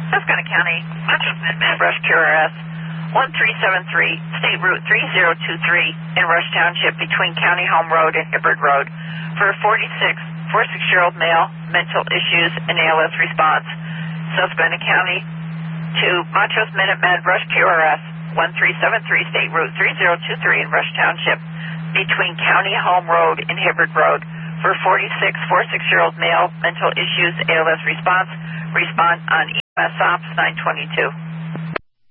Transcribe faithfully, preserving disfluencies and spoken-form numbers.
Susquehanna County, Montrose Minuteman Rescue R S, one three seven three, State Route three zero two three in Rush Township between County Home Road and Hibbard Road for a forty-six, forty-six-year-old male, mental issues, and A L S response. Susquehanna County to Montrose Minuteman Rescue R S, one three seven three, State Route three zero two three in Rush Township between County Home Road and Hibbard Road for a forty-six, forty-six-year-old male, mental issues, A L S response. Respond on E M S Ops nine twenty-two.